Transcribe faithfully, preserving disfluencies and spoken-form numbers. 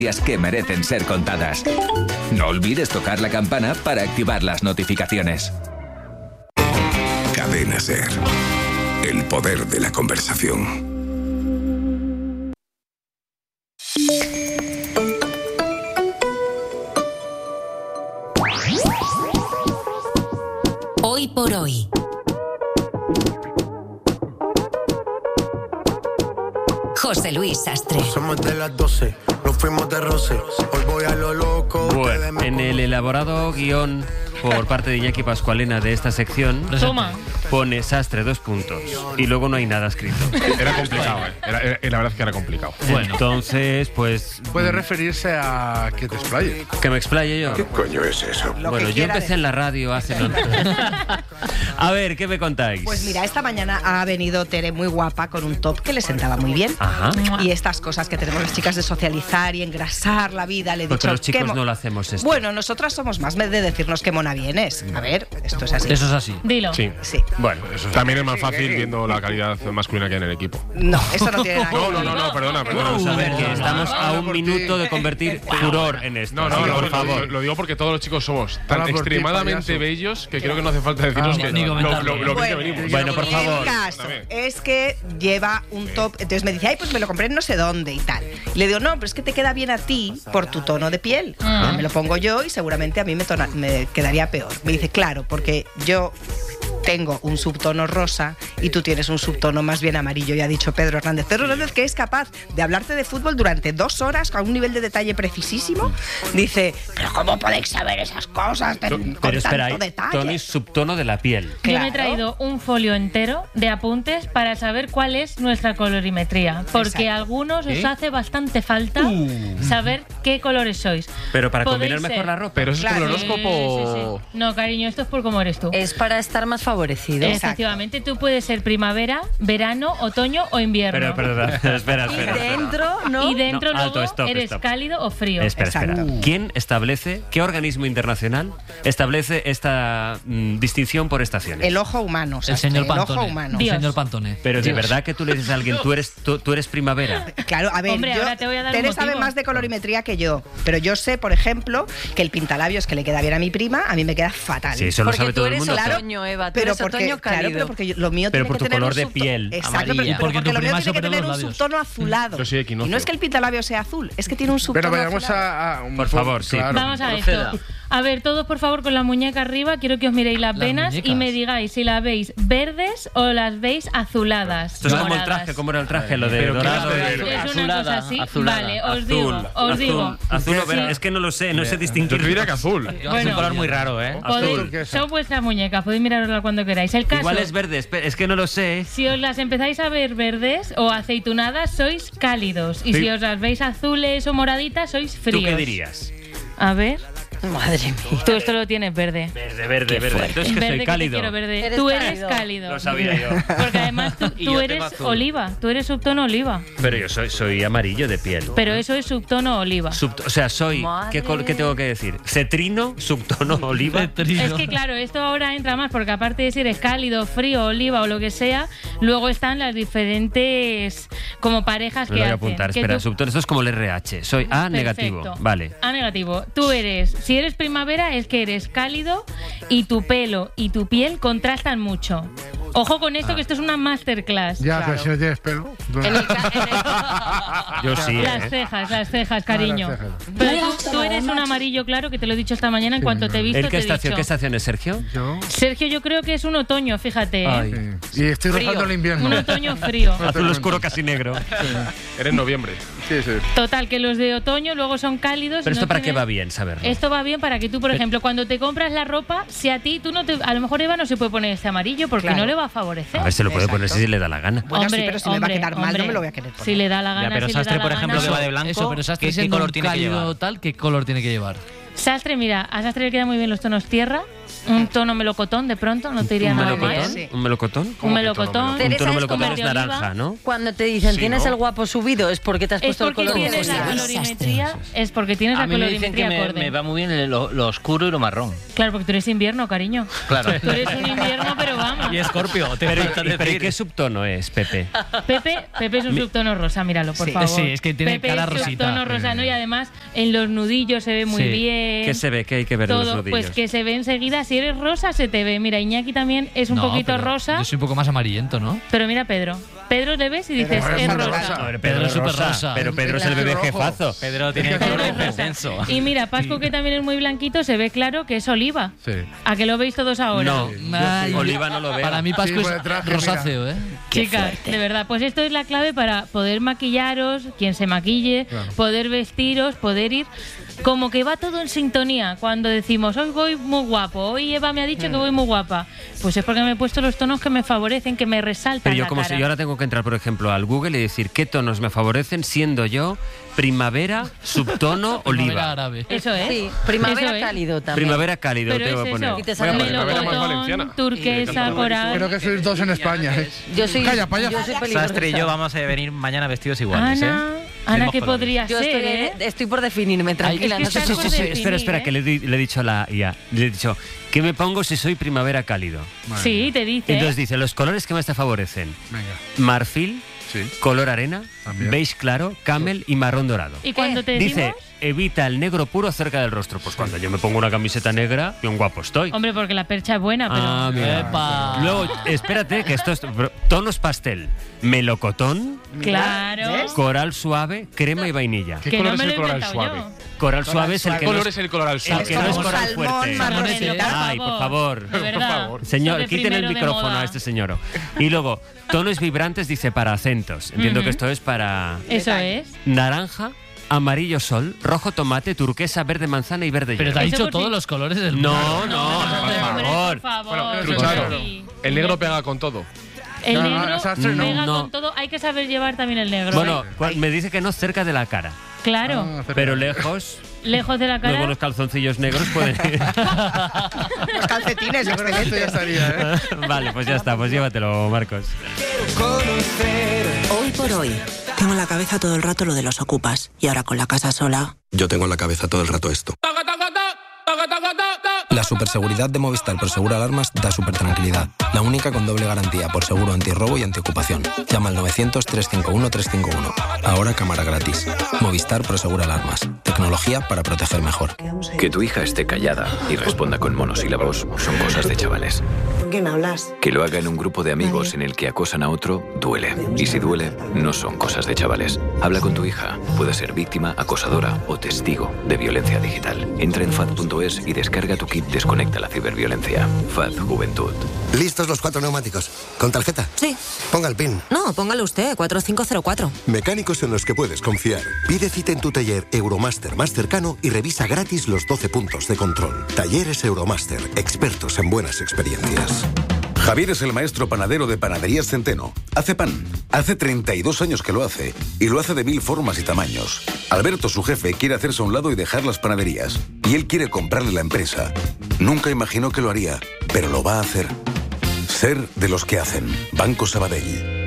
que merecen ser contadas. No olvides tocar la campana para activar las notificaciones. Cadena SER. El poder de la conversación. Hoy por hoy. José Luis Sastre. Somos de las doce, nos fuimos de roce. Hoy voy a lo loco. Bueno, en el elaborado guión por parte de Iñaki Pascualena de esta sección, Toma. pone Sastre dos puntos y luego no hay nada escrito. Era complicado, ¿eh? Era, era, la verdad es que era complicado. Bueno, entonces, pues... Puede referirse a que te explaye. ¿Que me explaye yo? ¿Qué coño es eso? Bueno, yo empecé en la radio hace... No... A ver, ¿qué me contáis? Pues mira, esta mañana ha venido Tere muy guapa con un top que le sentaba muy bien. Ajá. Y estas cosas que tenemos las chicas de socializar y engrasar la vida, le he Porque dicho... los chicos mo- no lo hacemos esto. Bueno, nosotras somos más de decirnos qué mona vienes. A ver, esto es así. Eso es así. Dilo. Sí. Sí. Bueno, Eso también es más fácil viendo la calidad masculina que hay en el equipo. No, eso no tiene nada que No, ver. no, no, no, perdona, perdona. vamos a ver, que No, estamos no, a no, un por minuto ti. de convertir furor en esto. No, no, Así que, no, por lo, favor. lo, lo digo porque todos los chicos somos tan Ahora por ti, extremadamente payaso. bellos que creo que no hace falta deciros Ah, que ni lo, comentarlo. lo, lo bien que Bueno, venimos. Bueno, por favor. El caso Dame. es que lleva un top. Entonces me dice, ay, pues me lo compré en no sé dónde y tal. Le digo, no, pero es que te queda bien a ti por tu tono de piel. Ya me lo pongo yo y seguramente a mí me, tona- me quedaría peor. Me dice, claro, porque yo tengo un subtono rosa y tú tienes un subtono más bien amarillo. Y ha dicho Pedro Hernández. Pedro Hernández, que es capaz de hablarte de fútbol durante dos horas a un nivel de detalle precisísimo. Dice, pero ¿cómo podéis saber esas cosas con Pero espera, tanto ahí, detalle? tono y subtono de la piel. Yo Claro. me he traído un folio entero de apuntes para saber cuál es nuestra colorimetría. Porque Exacto. a algunos os ¿Eh? hace bastante falta Uh. saber qué colores sois. Pero para Podéis combinar mejor ser- la ropa. Pero eso es Claro. como el Sí, horóscopo. sí, sí. No, cariño, esto es por cómo eres tú. Es para estar más favorecido. Exacto. Efectivamente, tú puedes ser primavera, verano, otoño o invierno. Pero, perdón, espera, Y espera. dentro, ¿no? Y dentro No, alto, luego stop, eres stop. cálido o frío. Espera, espera. Exacto. ¿Quién establece, qué organismo internacional establece esta mm, distinción por estaciones? El ojo humano. El Sastre, señor el ojo Pantone. humano. El Dios. señor Pantone. Pero de Dios. verdad que tú le dices a alguien, tú eres, tú, tú eres primavera. Claro, a ver, Hombre, yo, ahora te voy a dar un Tere sabe motivo. más de colorimetría que yo, pero yo sé, por ejemplo, que el pintalabios que le queda bien a mi prima, a mí me queda fatal. Sí, eso lo Porque sabe tú todo el eres mundo. otoño, Eva. Tú pero eres porque, otoño claro, cálido. pero porque yo- lo mío Pero tiene por que tu tener color un de subto- piel. Exacto, Amarilla. pero, pero Porque porque tu lo mío prima tiene que sobre tener los un labios. subtono azulado. Yo soy y equinoccio. no es que el pintalabio sea azul, es que tiene un subtono Pero vayamos azulado. a, a un Por poco- favor, sí. claro. Vamos a Proceda. esto. A ver, todos por favor con la muñeca arriba, quiero que os miréis las, Las venas muñecas. y me digáis si las veis verdes o las veis azuladas. Esto es como el moradas. traje, ¿cómo era el traje? Lo de Pero dorado. ¿qué es y- verde? Es una Azulada, cosa así. azulada. Vale, os Azul, digo, os azul, digo. Azul o verde. Sí. Es que no lo sé, no sé Yo distinguir. te diría que azul. Es un Bueno. color muy raro, ¿eh? Podéis- Azul. son vuestras muñecas, podéis miraroslas cuando queráis. El caso, Igual es verde, espe- es que no lo sé. si os las empezáis a ver verdes o aceitunadas, sois cálidos. Y Sí. si os las veis azules o moraditas, sois fríos. ¿Tú qué dirías? A ver, Madre mía. tú esto lo tienes verde. Verde, verde, verde. Entonces que Verde soy te cálido. quiero verde. Eres Tú eres cálido. cálido. Lo sabía yo. Porque además tú, Y tú yo tengo eres azul. oliva, tú eres subtono oliva. Pero yo soy, soy amarillo de piel. Pero eso es subtono oliva. Subto- o sea, soy. ¿qué, col- qué tengo que decir? Cetrino, subtono, oliva. Es que claro, esto ahora entra más porque aparte de si eres cálido, frío, oliva o lo que sea, luego están las diferentes como parejas Me que lo voy a hacen. apuntar. que Espera, tú- subtono. Esto es como el R H. Soy A negativo. Perfecto. Vale. A negativo. Tú eres, si eres primavera, es que eres cálido y tu pelo y tu piel contrastan mucho. Ojo con esto, Ah. que esto es una masterclass. Ya, pero si no tienes pelo. En el ca- en el- Yo sí, Las ¿eh? cejas, las cejas, cariño. las cejas. Pero tú, tú eres un amarillo claro, que te lo he dicho esta mañana en cuanto te he visto. ¿El te qué he estación, dicho. qué estación es, Sergio? Yo. Sergio, yo creo que es un otoño, fíjate. ¿eh? Ay. Sí. Y estoy rozando el invierno. Un otoño frío. Azul oscuro, casi negro. Eres noviembre. Sí, sí. Total, que los de otoño luego son cálidos. Pero y esto no para qué tienen- va bien saberlo. Esto va bien para que tú, por ejemplo, cuando te compras la ropa, si a ti tú no te. A lo mejor Eva no se puede poner este amarillo porque Claro. no le va a favorecer. A ver, se lo puede poner Exacto. si le da la gana. Bueno, sí, Hombre, pero si me va a hombre, quedar mal, no hombre. me lo voy a querer poner. Si le da la gana, Ya, pero si Sastre, le da por la ejemplo, gana. que va de blanco, Eso, pero Sastre ¿qué, qué siendo color un tiene que cálido llevar? Tal, ¿qué color tiene que llevar? Sastre, mira, a Sastre le quedan muy bien los tonos tierra, Un tono melocotón, de pronto, no te iría ¿Un nada melocotón? mal. Sí. ¿Un melocotón? Un melocotón. Un Teresa, tono es melocotón como es de oliva. naranja, ¿no? Cuando te dicen, Sí, tienes ¿no? el guapo subido, es porque te has Es puesto el porque color tienes la rosa. colorimetría, es porque tienes A la mí me dicen que colorimetría me, acorde. me va muy bien lo, lo oscuro y lo marrón. Claro, porque tú eres invierno, cariño. Claro. Tú eres un invierno, pero vamos. Y Escorpio, te Pero, falta ¿y- pero ¿y decir. qué subtono es, Pepe? Pepe, Pepe es un subtono rosa, míralo, por Sí. favor. Sí, es que tiene Pepe cara es rosita. subtono rosa, ¿no? Y además en los nudillos se ve muy Sí. bien. ¿Qué se ve? ¿Qué hay que ver en los Todo, nudillos? pues que se ve enseguida. Si eres rosa, se te ve. Mira, Iñaki también es un No, poquito pero rosa. Yo soy un poco más amarillento, ¿no? Pero mira, Pedro. Pedro le ves y dices, Pedro es es muy rosa. rosa. Pedro, Pedro es es rosa, superrosa. pero Pedro es el bebé rojo. jefazo. Pedro tiene Pedro color es rosa. intenso. Y mira, Pascu, que también es muy blanquito, se ve claro que es oliva. Sí. ¿A que lo veis todos ahora? No, Ay, Oliva no lo veo. Para mí Pascu Sí, por es el traje, rosáceo, ¿eh? Chicas, de verdad, pues esto es la clave para poder maquillaros, quien se maquille, poder vestiros, poder ir como que va todo en sintonía. Cuando decimos, hoy voy muy guapo, hoy Eva me ha dicho que voy muy guapa, pues es porque me he puesto los tonos que me favorecen, que me resaltan Pero yo la como cara. si yo ahora tengo que entrar, por ejemplo, al Google y decir qué tonos me favorecen, siendo yo primavera, subtono, Primavera oliva. árabe. Eso es. Sí, primavera Eso es. cálido también. Primavera cálido, Pero tengo es que poner. eso, Y te Voy a sale poner primavera más melocotón, valenciana. turquesa, coral. Creo que sois dos en España, ¿eh? Yo soy, Calla, paya. yo soy peligrosa. Sastre y yo vamos a venir mañana vestidos iguales, Ana, ¿eh? Ana, Mismos ¿qué colores. podría Yo ser, estoy, eh? estoy por definirme, tranquila. es que no te está Sí, sí, por sí, definir, espera, espera, ¿eh? que le, di- le he dicho a la I A. Le he dicho, ¿qué me pongo si soy primavera cálido? Sí, te dice. Entonces dice, los colores que más te favorecen. Venga. Marfil, Sí. color arena, También. beige claro, camel y marrón dorado. Y cuando te decimos, Dice, evita el negro puro cerca del rostro. Pues cuando yo me pongo una camiseta negra, bien guapo estoy. hombre, porque la percha es buena, pero... Ah, mira. Epa. Luego, espérate, que esto es tonos pastel, melocotón, Claro. ¿Ves? coral suave, crema y vainilla. ¿Qué Que color no me es lo el he coral inventado suave? yo. Coral suave es el ¿Qué que color no es el color al el suave? que no es Como coral salmón, fuerte. marroncita. Ay, por favor. De verdad. favor. Señor, Sobre quiten el primero de micrófono moda. a este señor. Y luego, tonos vibrantes dice para acentos. Entiendo Ujú. que esto es para Eso es. naranja, amarillo sol, rojo tomate, turquesa, verde manzana y verde Pero te hielo. ha Eso dicho por todos si- los colores del mundo. No, no, Hombre, por hombre, favor. por favor. Bueno, Eso claro. Sí. El negro pega con todo. El No, no, negro sastre no. pega No. con todo. Hay que saber llevar también el negro. Bueno, ¿eh? cua- me dice que no cerca de la cara, Claro. Ah, pero lejos, Lejos de la los cara. buenos calzoncillos negros pueden ir. Los calcetines, Yo creo que esto ya estaría, ¿eh? Vale, pues ya está, pues llévatelo, Marcos. Hoy por hoy. Tengo en la cabeza todo el rato lo de los ocupas. Y ahora con la casa sola. Yo tengo en la cabeza todo el rato esto. La superseguridad de Movistar Prosegura Alarmas da super tranquilidad. La única con doble garantía por seguro antirrobo y antiocupación. Llama al novecientos, trescientos cincuenta y uno, trescientos cincuenta y uno. Ahora cámara gratis. Movistar Prosegura Alarmas. Tecnología para proteger mejor. Que tu hija esté callada y responda con monosílabos son cosas de chavales. ¿Con quién hablas? Que lo haga en un grupo de amigos en el que acosan a otro, duele. Y si duele, no son cosas de chavales. Habla con tu hija. Puede ser víctima, acosadora o testigo de violencia digital. Entra en F A D punto es y descarga tu kit Desconecta la ciberviolencia. F A D Juventud. ¿Listos los cuatro neumáticos? ¿Con tarjeta? Sí. Ponga el PIN. No, póngalo usted, cuatro cinco cero cuatro. Mecánicos en los que puedes confiar. Pide cita en tu taller Euromaster más cercano y revisa gratis los doce puntos de control. Talleres Euromaster, expertos en buenas experiencias. Javier es el maestro panadero de Panaderías Centeno. Hace pan. Hace treinta y dos años que lo hace. Y lo hace de mil formas y tamaños. Alberto, su jefe, quiere hacerse a un lado y dejar las panaderías. Y él quiere comprarle la empresa. Nunca imaginó que lo haría, pero lo va a hacer. Ser de los que hacen. Banco Sabadell.